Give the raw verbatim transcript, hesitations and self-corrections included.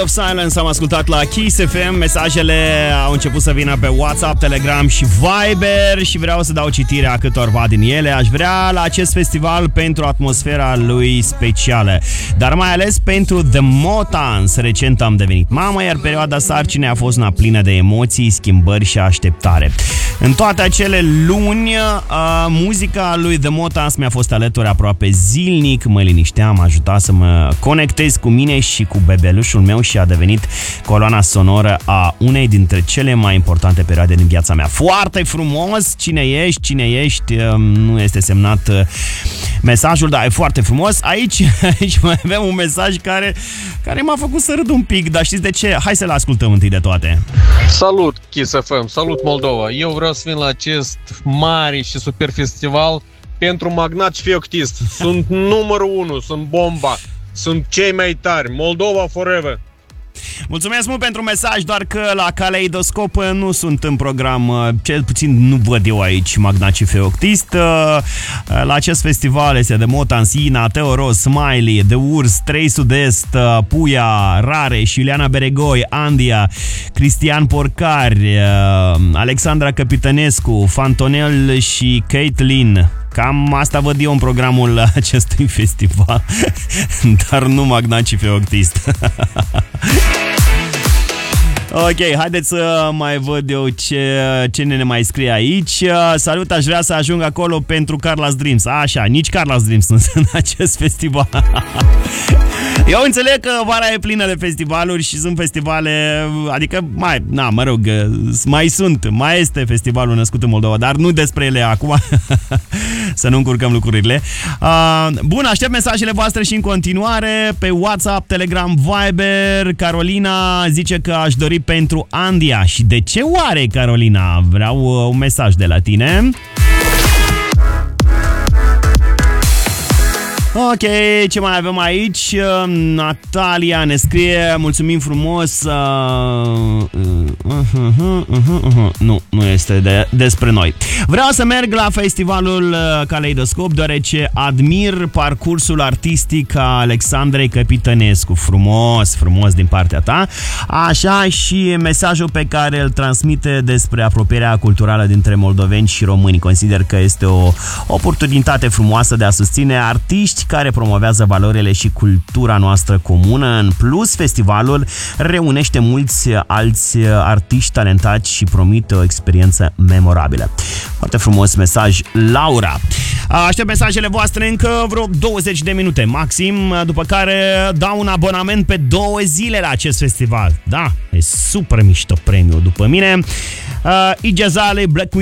Of Silence am ascultat la Kiss F M. Mesajele au început să vină pe WhatsApp, Telegram și Viber și vreau să dau citire a câtorva din ele. Aș vrea la acest festival pentru atmosfera lui specială, dar mai ales pentru The Motans. Recent am devenit mamă, iar perioada sarcinei a fost una plină de emoții, schimbări și așteptare. În toate acele luni, uh, muzica lui The Motans mi-a fost alături aproape zilnic, mă liniștea, m-a ajutat să mă conectez cu mine și cu bebelușul meu și a devenit coloana sonoră a unei dintre cele mai importante perioade din viața mea. Foarte frumos, cine ești, cine ești, nu este semnat mesajul, dar e foarte frumos. Aici, aici mai avem un mesaj care, care m-a făcut să râd un pic, dar știți de ce? Hai să-l ascultăm întâi de toate. Salut Kiss F M, salut Moldova. Eu vreau să vin la acest mare și super festival pentru magnați fioctist. Sunt numărul unu, sunt bomba, sunt cei mai tari. Moldova forever. Mulțumesc mult pentru mesaj, doar că la Caleidoscop nu sunt în program, cel puțin nu văd eu aici Magnaci Feoctist. La acest festival este The Motans, Ina, Teo Ros, Smiley, The Urs, trei Sud-Est, Puia, Rareș, Iuliana Beregoi, Andia, Cristian Porcari, Alexandra Capitănescu, Fantonel și Caitlin. Cam asta văd eu în programul acestui festival, dar nu Magnaci Feoctist. Ok, haideți să mai văd eu ce, ce ne mai scrie aici. Salut, aș vrea să ajung acolo pentru Carla's Dreams. Așa, nici Carla's Dreams nu sunt în acest festival. Eu înțeleg că vara e plină de festivaluri și sunt festivale, adică mai, na, mă rog, mai sunt, mai este festivalul Născut în Moldova, dar nu despre ele acum. Să nu încurcăm lucrurile. Uh, bun, aștept mesajele voastre și în continuare pe WhatsApp, Telegram, Viber. Carolina zice că aș dori pentru Andia. Și de ce oare, Carolina? Vreau uh, un mesaj de la tine. Ok, ce mai avem aici? Natalia ne scrie: mulțumim frumos. uh, uh, uh, uh, uh, uh. Nu, nu este de, despre noi. Vreau să merg la festivalul Caleidoscop deoarece admir parcursul artistic a Alexandrei Capitănescu. Frumos, frumos din partea ta. Așa și mesajul pe care îl transmite despre apropierea culturală dintre moldoveni și români. Consider că este o oportunitate frumoasă de a susține artiști care promovează valorile și cultura noastră comună. În plus, festivalul reunește mulți alți artiști talentați și promite o experiență memorabilă. Foarte frumos mesaj, Laura. Aștept mesajele voastre încă vreo douăzeci de minute maxim, după care dau un abonament pe două zile la acest festival. Da, e super mișto premiu după mine. uh, Igezale, Black Queen